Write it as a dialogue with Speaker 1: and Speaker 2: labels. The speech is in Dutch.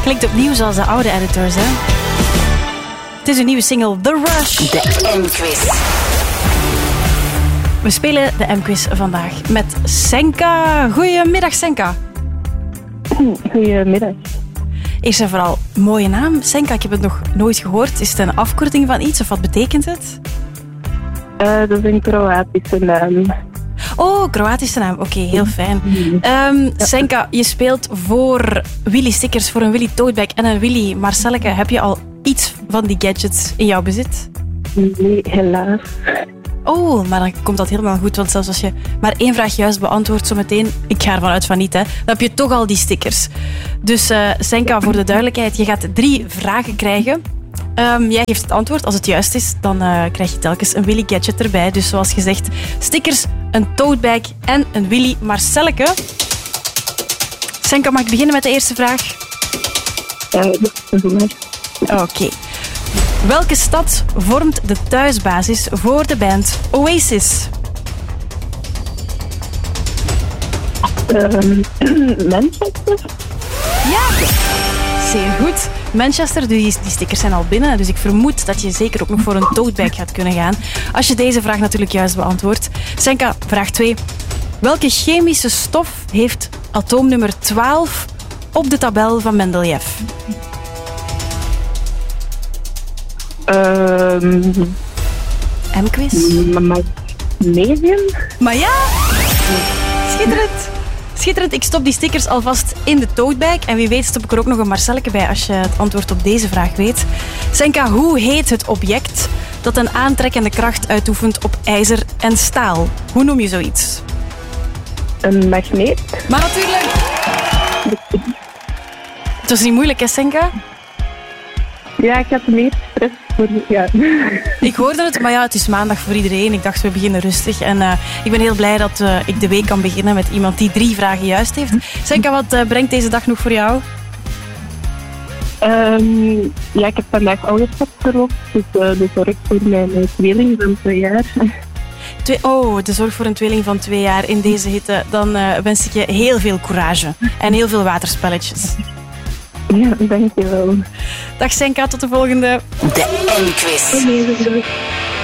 Speaker 1: Klinkt opnieuw zoals de oude editors, hè? Het is een nieuwe single, The Rush.
Speaker 2: De M-quiz.
Speaker 1: We spelen de M-quiz vandaag met Senka. Goedemiddag, Senka.
Speaker 3: Goedemiddag.
Speaker 1: Eerst en vooral, mooie naam. Senka, ik heb het nog nooit gehoord. Is het een afkorting van iets of wat betekent het?
Speaker 3: Dat is een Kroatische naam.
Speaker 1: Oh, Kroatische naam. Oké, heel fijn. Senka, je speelt voor Willy stickers, voor een Willy toadbag en een Willy Marcelleke. Heb je al iets van die gadgets in jouw bezit?
Speaker 3: Nee, helaas.
Speaker 1: Oh, maar dan komt dat helemaal goed. Want zelfs als je maar 1 vraag juist beantwoordt zometeen, ik ga ervan uit van niet, hè, dan heb je toch al die stickers. Dus Senka, voor de duidelijkheid, je gaat 3 vragen krijgen. Jij geeft het antwoord. Als het juist is, dan krijg je telkens een Willy gadget erbij. Dus zoals gezegd, stickers, een toadbag en een Willy Marcelleke. Senka, mag ik beginnen met de eerste vraag? Oké. Welke stad vormt de thuisbasis voor de band Oasis?
Speaker 3: Manchester?
Speaker 1: Ja, zeer goed. Manchester, die stickers zijn al binnen, dus ik vermoed dat je zeker ook nog voor een toadbag gaat kunnen gaan. Als je deze vraag natuurlijk juist beantwoordt. Senka, vraag 2. Welke chemische stof heeft atoomnummer 12 op de tabel van Mendeleev? M-quiz?
Speaker 3: Magnesium?
Speaker 1: Maar ja, schitterend. Schitterend. Ik stop die stickers alvast in de toadbag. En wie weet stop ik er ook nog een Marcelleke bij als je het antwoord op deze vraag weet. Senka, hoe heet het object dat een aantrekkende kracht uitoefent op ijzer en staal? Hoe noem je zoiets?
Speaker 3: Een magneet?
Speaker 1: Maar natuurlijk. Het was niet moeilijk, hè, Senka?
Speaker 3: Ja, ik had meer stress voor... Ja.
Speaker 1: Ik hoorde het, maar ja, het is maandag voor iedereen. Ik dacht, we beginnen rustig. En ik ben heel blij dat ik de week kan beginnen met iemand die 3 vragen juist heeft. Senka, wat brengt deze dag nog voor jou?
Speaker 3: Ja, ik heb vandaag ouderschapsverlof. Dus de zorg voor mijn tweeling van 2 jaar.
Speaker 1: De zorg voor een tweeling van 2 jaar in deze hitte. Dan wens ik je heel veel courage en heel veel waterspelletjes.
Speaker 3: Ja, dankjewel.
Speaker 1: Dag Senka, tot de volgende.
Speaker 2: De M-quiz.